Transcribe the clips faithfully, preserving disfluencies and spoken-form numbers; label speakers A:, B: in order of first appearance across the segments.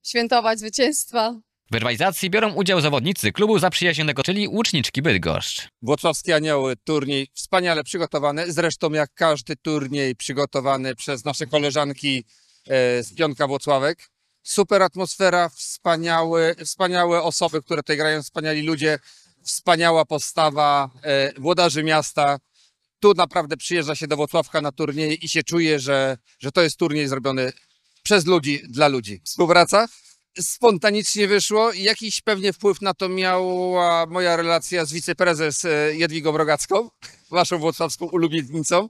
A: świętować zwycięstwa.
B: W rywalizacji biorą udział zawodnicy klubu zaprzyjaźnionego, czyli Łuczniczki Bydgoszcz.
C: Włocławskie Anioły, turniej wspaniale przygotowany, zresztą jak każdy turniej przygotowany przez nasze koleżanki e, z Pionka Włocławek. Super atmosfera, wspaniałe, wspaniałe osoby, które tutaj grają, wspaniali ludzie, wspaniała postawa e, włodarzy miasta. Tu naprawdę przyjeżdża się do Włocławka na turniej i się czuje, że, że to jest turniej zrobiony przez ludzi, dla ludzi. Współpraca spontanicznie wyszło i jakiś pewnie wpływ na to miała moja relacja z wiceprezes Jadwigą Rogacką, waszą włocławską ulubienicą.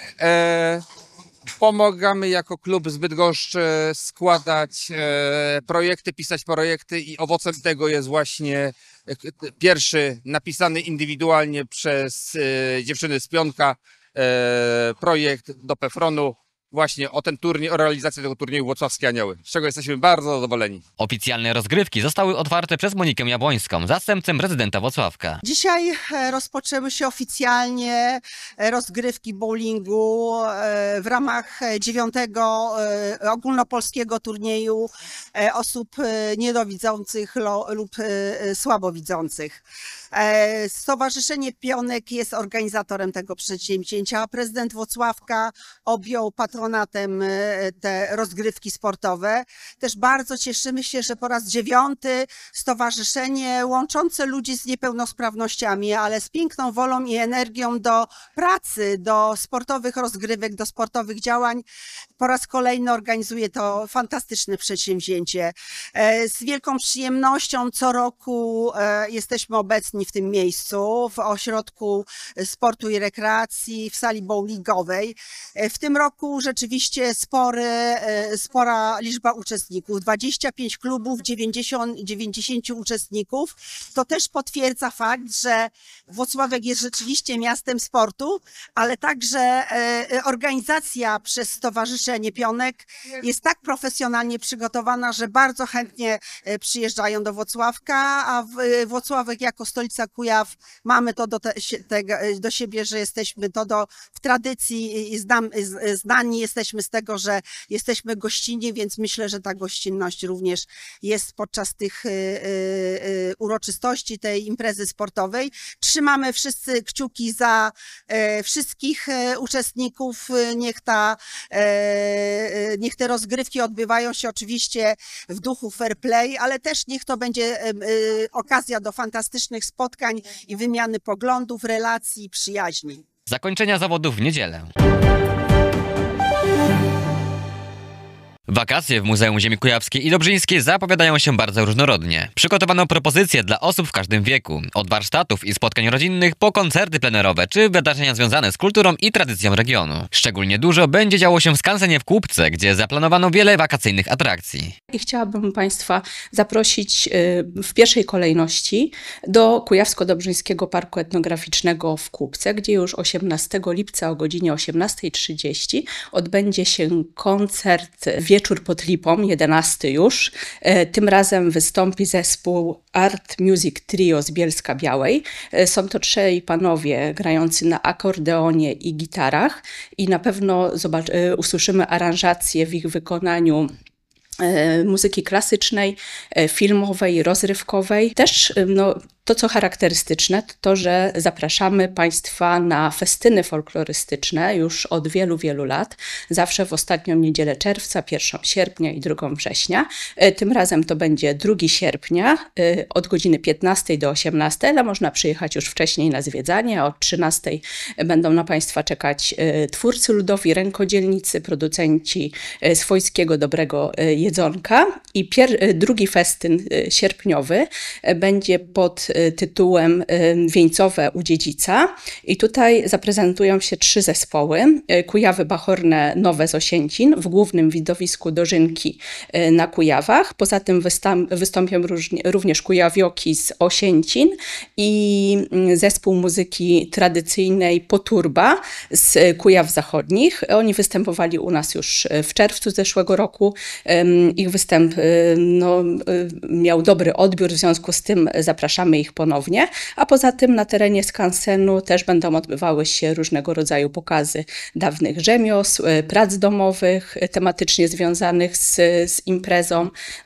C: E, pomagamy jako klub z Bydgoszczy składać e, projekty, pisać projekty i owocem tego jest właśnie pierwszy napisany indywidualnie przez e, dziewczyny z Pionka e, projekt do Pefronu właśnie o ten turniej, o realizację tego turnieju Włocławskie Anioły, z czego jesteśmy bardzo zadowoleni.
B: Oficjalne rozgrywki zostały otwarte przez Monikę Jabłońską, zastępcę prezydenta Włocławka.
D: Dzisiaj rozpoczęły się oficjalnie rozgrywki bowlingu w ramach dziewiątego ogólnopolskiego turnieju osób niedowidzących lub słabowidzących. Stowarzyszenie Pionek jest organizatorem tego przedsięwzięcia, a prezydent Włocławka objął patronatem te rozgrywki sportowe. Też bardzo cieszymy się, że po raz dziewiąty stowarzyszenie łączące ludzi z niepełnosprawnościami, ale z piękną wolą i energią do pracy, do sportowych rozgrywek, do sportowych działań, po raz kolejny organizuje to fantastyczne przedsięwzięcie. Z wielką przyjemnością co roku jesteśmy obecni w tym miejscu, w Ośrodku Sportu i Rekreacji, w sali bowlingowej. W tym roku rzeczywiście spory, spora liczba uczestników, dwadzieścia pięć klubów, dziewięćdziesiąt, dziewięćdziesiąt uczestników. To też potwierdza fakt, że Włocławek jest rzeczywiście miastem sportu, ale także organizacja przez Stowarzyszenie Pionek jest tak profesjonalnie przygotowana, że bardzo chętnie przyjeżdżają do Włocławka, a Włocławek jako stolica Kujaw mamy to do, te, te, do siebie, że jesteśmy to do, w tradycji i znam, znani jesteśmy z tego, że jesteśmy gościnni, więc myślę, że ta gościnność również jest podczas tych y, y, uroczystości, tej imprezy sportowej. Trzymamy wszyscy kciuki za y, wszystkich y, uczestników. Niech, ta, y, niech te rozgrywki odbywają się oczywiście w duchu fair play, ale też niech to będzie y, y, okazja do fantastycznych spotkań i wymiany poglądów, relacji, przyjaźni.
B: Zakończenia zawodów w niedzielę. Wakacje w Muzeum Ziemi Kujawskiej i Dobrzyńskiej zapowiadają się bardzo różnorodnie. Przygotowano propozycje dla osób w każdym wieku. Od warsztatów i spotkań rodzinnych po koncerty plenerowe czy wydarzenia związane z kulturą i tradycją regionu. Szczególnie dużo będzie działo się w skansenie w Kłubce, gdzie zaplanowano wiele wakacyjnych atrakcji.
E: I chciałabym Państwa zaprosić w pierwszej kolejności do Kujawsko-Dobrzyńskiego Parku Etnograficznego w Kłubce, gdzie już osiemnastego lipca o godzinie osiemnastej trzydzieści odbędzie się koncert Wieczór pod Lipą, jedenasty już. Tym razem wystąpi zespół Art Music Trio z Bielska Białej. Są to trzej panowie grający na akordeonie i gitarach i na pewno zobacz- usłyszymy aranżacje w ich wykonaniu muzyki klasycznej, filmowej, rozrywkowej. Też no, to, co charakterystyczne, to to, że zapraszamy Państwa na festyny folklorystyczne już od wielu, wielu lat. Zawsze w ostatnią niedzielę czerwca, pierwszego sierpnia i drugą września. Tym razem to będzie drugiego sierpnia od godziny piętnastej do osiemnastej, ale można przyjechać już wcześniej na zwiedzanie. Od trzynastej będą na Państwa czekać twórcy ludowi, rękodzielnicy, producenci swojskiego dobrego jedzonka. I pier- drugi festyn sierpniowy będzie pod tytułem Wieńcowe u Dziedzica i tutaj zaprezentują się trzy zespoły. Kujawy Bachorne Nowe z Osięcin w głównym widowisku Dożynki na Kujawach. Poza tym wystąp- wystąpią różnie, również Kujawioki z Osięcin i zespół muzyki tradycyjnej Poturba z Kujaw Zachodnich. Oni występowali u nas już w czerwcu zeszłego roku. Ich występ no, miał dobry odbiór, w związku z tym zapraszamy ich ponownie, a poza tym na terenie skansenu też będą odbywały się różnego rodzaju pokazy dawnych rzemiosł, prac domowych tematycznie związanych z, z imprezą.